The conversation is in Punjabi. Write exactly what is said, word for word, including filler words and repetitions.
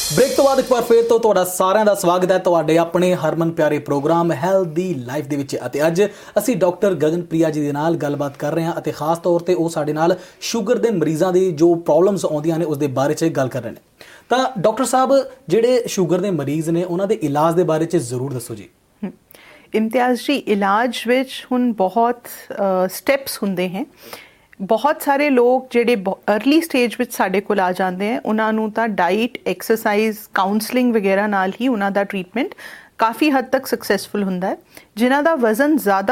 ਬ੍ਰੇਕ ਤੋਂ ਬਾਅਦ ਇੱਕ ਵਾਰ ਫਿਰ ਤੋਂ ਤੁਹਾਡਾ ਸਾਰਿਆਂ ਦਾ ਸਵਾਗਤ ਹੈ ਤੁਹਾਡੇ ਆਪਣੇ ਹਰਮਨ ਪਿਆਰੇ ਪ੍ਰੋਗਰਾਮ ਹੈਲਦੀ ਲਾਈਫ ਦੇ ਵਿੱਚ। ਅਤੇ ਅੱਜ ਅਸੀਂ ਡਾਕਟਰ ਗਗਨਪ੍ਰਿਆ ਜੀ ਦੇ ਨਾਲ ਗੱਲਬਾਤ ਕਰ ਰਹੇ ਹਾਂ ਅਤੇ ਖਾਸ ਤੌਰ 'ਤੇ ਉਹ ਸਾਡੇ ਨਾਲ ਸ਼ੂਗਰ ਦੇ ਮਰੀਜ਼ਾਂ ਦੀ ਜੋ ਪ੍ਰੋਬਲਮਸ ਆਉਂਦੀਆਂ ਨੇ ਉਸ ਦੇ ਬਾਰੇ 'ਚ ਗੱਲ ਕਰ ਰਹੇ ਨੇ। ਤਾਂ ਡਾਕਟਰ ਸਾਹਿਬ, ਜਿਹੜੇ ਸ਼ੂਗਰ ਦੇ ਮਰੀਜ਼ ਨੇ ਉਹਨਾਂ ਦੇ ਇਲਾਜ ਦੇ ਬਾਰੇ 'ਚ ਜ਼ਰੂਰ ਦੱਸੋ ਜੀ। ਇਮਤਿਆਜ਼ ਜੀ, ਇਲਾਜ ਵਿੱਚ ਹੁਣ ਬਹੁਤ ਸਟੈਪਸ ਹੁੰਦੇ ਹੈ। ਬਹੁਤ ਸਾਰੇ ਲੋਕ ਜਿਹੜੇ ਅਰਲੀ ਸਟੇਜ ਵਿੱਚ ਸਾਡੇ ਕੋਲ ਆ ਜਾਂਦੇ ਹੈ, ਉਹਨਾਂ ਨੂੰ ਤਾਂ ਡਾਈਟ, ਐਕਸਰਸਾਈਜ਼, ਕਾਉਂਸਲਿੰਗ ਵਗੈਰਾ ਨਾਲ ਹੀ ਉਹਨਾਂ ਦਾ ਟਰੀਟਮੈਂਟ ਕਾਫੀ ਹੱਦ ਤੱਕ ਸਕਸੈਸਫੁਲ ਹੁੰਦਾ ਹੈ। ਜਿਨ੍ਹਾਂ ਦਾ ਵਜ਼ਨ ਜ਼ਿਆਦਾ